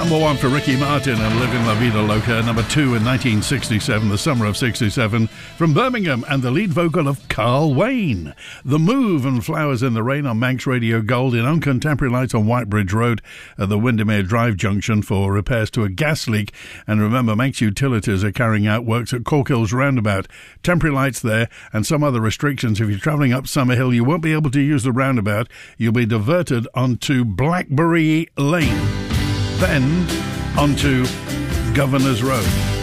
Number 1 for Ricky Martin and Living La Vida Loca. Number 2 in 1967, the summer of 67, from Birmingham, and the lead vocal of Carl Wayne. The Move and Flowers in the Rain on Manx Radio Gold in Uncontemporary Lights on Whitebridge Road at the Windermere Drive junction for repairs to a gas leak. And remember, Manx Utilities are carrying out works at Corkills Roundabout. Temporary lights there and some other restrictions. If you're travelling up Summerhill, you won't be able to use the roundabout. You'll be diverted onto Blackberry Lane, then onto Governor's Road.